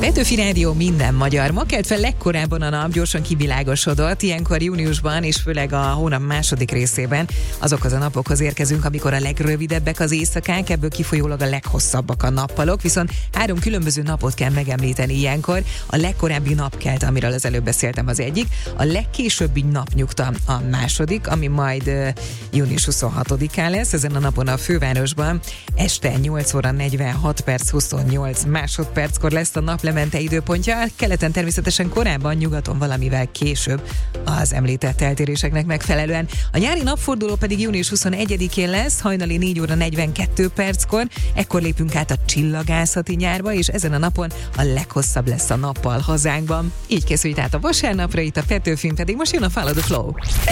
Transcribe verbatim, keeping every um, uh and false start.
Petőfi Rádió, minden magyar. Ma kelt fel legkorábban a nap, gyorsan kivilágosodott. Ilyenkor júniusban és főleg a hónap második részében azokhoz a napokhoz érkezünk, amikor a legrövidebbek az éjszakák, ebből kifolyólag a leghosszabbak a nappalok, viszont három különböző napot kell megemlíteni ilyenkor. A legkorábbi napkelt, amiről az előbb beszéltem, az egyik, a legkésőbbi napnyugta a második, ami majd uh, június huszonhatodikán lesz. Ezen a napon a fővárosban este nyolc óra negyvenhat perc huszonnyolc másodperckor lesz a naplemente időpontja. Keleten természetesen korábban, nyugaton valamivel később az említett eltéréseknek megfelelően. A nyári napforduló pedig június huszonegyedikén lesz, hajnali négy óra negyvenkettő perckor. Ekkor lépünk át a csillagászati nyárba, és ezen a napon a leghosszabb lesz a nappal hazánkban. Így készült át a vasárnapra, itt a Petőfin pedig most jön a Follow the Flow.